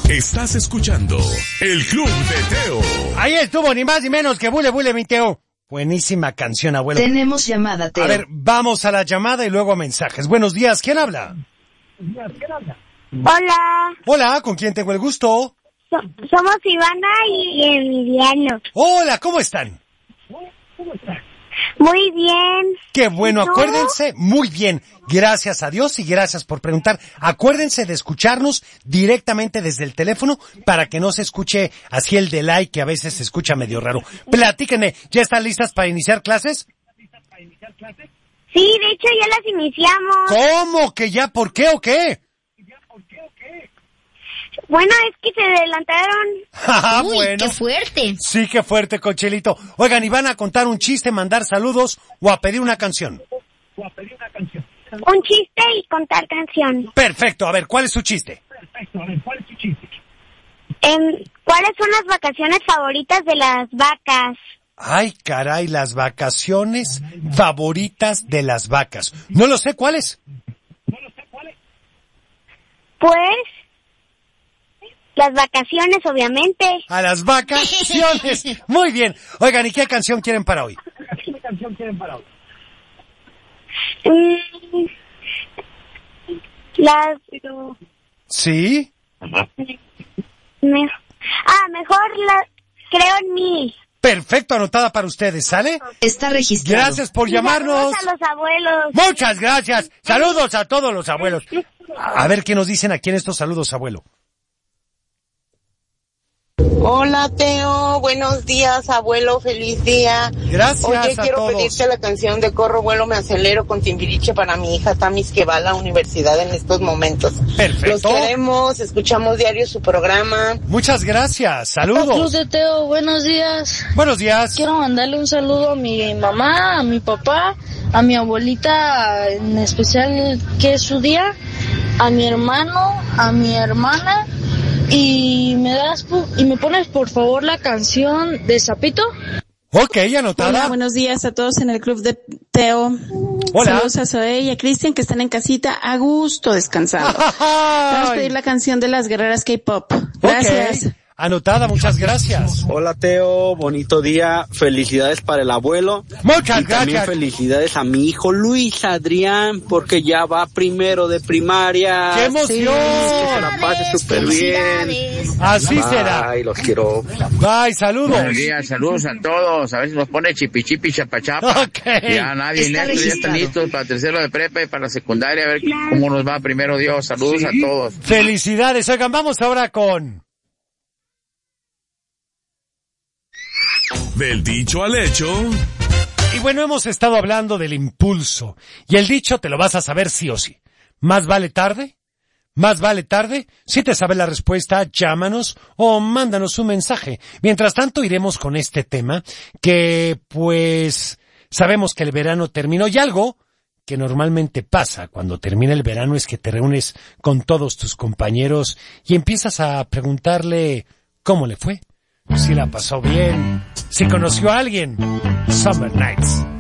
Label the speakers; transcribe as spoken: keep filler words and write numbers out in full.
Speaker 1: Estás escuchando El Club de Teo.
Speaker 2: Ahí estuvo, ni más ni menos que Bule Bule, mi Teo. Buenísima canción, abuelo.
Speaker 3: Tenemos llamada, Teo.
Speaker 2: A ver, vamos a la llamada y luego a mensajes. Buenos días, ¿quién habla?
Speaker 4: Hola.
Speaker 2: Hola, ¿con quién tengo el gusto?
Speaker 4: So- somos Ivana y Emiliano.
Speaker 2: Hola, ¿cómo están?
Speaker 4: Muy bien.
Speaker 2: Qué bueno,
Speaker 4: ¿Y tú?
Speaker 2: acuérdense, muy bien, gracias a Dios y gracias por preguntar. Acuérdense de escucharnos directamente desde el teléfono para que no se escuche así el delay que a veces se escucha medio raro. Platíquenme, ¿ya están listas para iniciar clases?
Speaker 4: Sí, de hecho ya las iniciamos.
Speaker 2: ¿Cómo que ya? ¿Por qué o qué?
Speaker 4: Bueno, es que se adelantaron.
Speaker 2: Ah,
Speaker 5: Uy,
Speaker 2: bueno.
Speaker 5: qué fuerte.
Speaker 2: Sí, qué fuerte, Cochelito. Oigan, ¿y van a contar un chiste, mandar saludos o a pedir una canción?
Speaker 4: Un chiste y contar canción.
Speaker 2: Perfecto, a ver, ¿cuál es su chiste?
Speaker 4: Em, ¿Cuáles son las vacaciones favoritas de las vacas?
Speaker 2: Ay, caray, las vacaciones favoritas de las vacas. No lo sé, ¿cuáles?
Speaker 4: Pues... las vacaciones, obviamente.
Speaker 2: A las vacaciones. Muy bien. Oigan, ¿y qué canción quieren para hoy?
Speaker 4: Mm, las...
Speaker 2: ¿Sí?
Speaker 4: Me- ah, mejor la... creo en mí.
Speaker 2: Perfecto, anotada para ustedes, ¿sale?
Speaker 3: Está registrado.
Speaker 2: Gracias por
Speaker 4: Y
Speaker 2: llamarnos.
Speaker 4: saludos a los abuelos.
Speaker 2: Muchas gracias. Saludos a todos los abuelos. A ver qué nos dicen aquí en estos saludos, abuelo.
Speaker 6: Hola, Teo. Buenos días, abuelo. Feliz día.
Speaker 2: Gracias
Speaker 6: Oye,
Speaker 2: a
Speaker 6: quiero
Speaker 2: todos.
Speaker 6: pedirte la canción de Corro, Vuelo, Me Acelero con Timbiriche para mi hija Tamis, que va a la universidad en estos momentos.
Speaker 2: Perfecto.
Speaker 6: Los queremos, escuchamos diario su programa.
Speaker 2: Muchas gracias.
Speaker 7: Club
Speaker 2: Saludos.
Speaker 7: de Teo, buenos días.
Speaker 2: Buenos días.
Speaker 7: Quiero mandarle un saludo a mi mamá, a mi papá, a mi abuelita, en especial que es su día, a mi hermano, a mi hermana, y me das pu- y me pones por favor la canción de Zapito.
Speaker 2: Ok, anotada.
Speaker 8: Hola, buenos días a todos en el Club de Teo.
Speaker 2: Hola.
Speaker 8: Saludos a Zoe y a Cristian que están en casita a gusto descansando. Vamos a pedir la canción de las guerreras K-pop. Gracias.
Speaker 2: Ok, anotada, muchas gracias.
Speaker 9: Hola, Teo, bonito día, felicidades para el abuelo.
Speaker 2: Muchas
Speaker 9: y también
Speaker 2: gracias.
Speaker 9: felicidades a mi hijo Luis Adrián, porque ya va primero de primaria.
Speaker 2: ¡Qué emoción!
Speaker 9: Sí, que se la pase súper bien.
Speaker 5: Felicidades.
Speaker 2: Así
Speaker 9: Bye,
Speaker 2: será.
Speaker 9: los quiero.
Speaker 2: Bye, saludos.
Speaker 10: Buenos días, saludos a todos. A ver si nos pone chipi chipi chapa chapa.
Speaker 2: Ok.
Speaker 10: Ya nadie
Speaker 3: Está
Speaker 10: neto, ya están
Speaker 3: registrado.
Speaker 10: listos para tercero de prepa y para la secundaria. A ver cómo nos va primero Dios. Saludos a todos.
Speaker 2: Felicidades. Oigan, vamos ahora con...
Speaker 1: Del dicho al hecho.
Speaker 2: Y bueno, hemos estado hablando del impulso. Y el dicho te lo vas a saber sí o sí. ¿Más vale tarde? ¿Más vale tarde? Si te sabes la respuesta, llámanos o mándanos un mensaje. Mientras tanto, iremos con este tema que, pues, sabemos que el verano terminó y algo que normalmente pasa cuando termina el verano es que te reúnes con todos tus compañeros y empiezas a preguntarle cómo le fue, si la pasó bien, si conoció a alguien. Summer Nights.